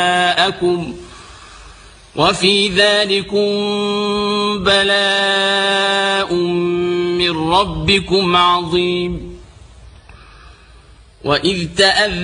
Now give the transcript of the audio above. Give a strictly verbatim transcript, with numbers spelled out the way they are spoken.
أبناءكم وفي ذلكم بلاء من ربكم عظيم. وإذ تأذن